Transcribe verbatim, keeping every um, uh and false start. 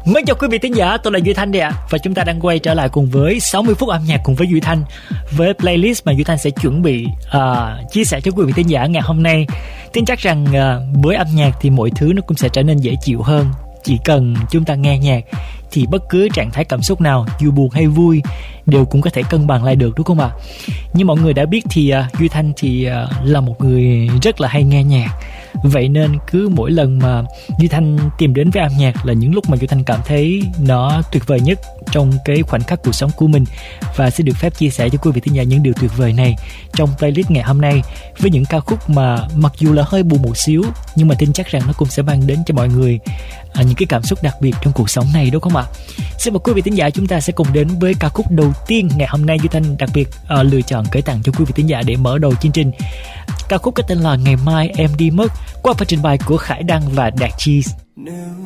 Mến chào quý vị thính giả, tôi là Duy Thanh đây ạ. Và chúng ta đang quay trở lại cùng với sáu mươi phút âm nhạc cùng với Duy Thanh, với playlist mà Duy Thanh sẽ chuẩn bị uh, chia sẻ cho quý vị thính giả ngày hôm nay. Tin chắc rằng uh, với âm nhạc thì mọi thứ nó cũng sẽ trở nên dễ chịu hơn. Chỉ cần chúng ta nghe nhạc thì bất cứ trạng thái cảm xúc nào, dù buồn hay vui, đều cũng có thể cân bằng lại được, đúng không ạ? Như mọi người đã biết thì uh, Duy Thanh thì uh, là một người rất là hay nghe nhạc. Vậy nên cứ mỗi lần mà Duy Thanh tìm đến với âm nhạc là những lúc mà Duy Thanh cảm thấy nó tuyệt vời nhất trong cái khoảnh khắc cuộc sống của mình. Và sẽ được phép chia sẻ cho quý vị thính giả những điều tuyệt vời này trong playlist ngày hôm nay, với những ca khúc mà mặc dù là hơi buồn một xíu, nhưng mà tin chắc rằng nó cũng sẽ mang đến cho mọi người à, những cái cảm xúc đặc biệt trong cuộc sống này, đúng không ạ? Xin mời quý vị thính giả, chúng ta sẽ cùng đến với ca khúc đầu tiên ngày hôm nay. Duy Thanh đặc biệt à, lựa chọn gửi tặng cho quý vị thính giả để mở đầu chương trình. Ca khúc có tên là Ngày Mai Em Đi Mất, qua phần trình bày của Khải Đăng và Đạt Cheese. Nếu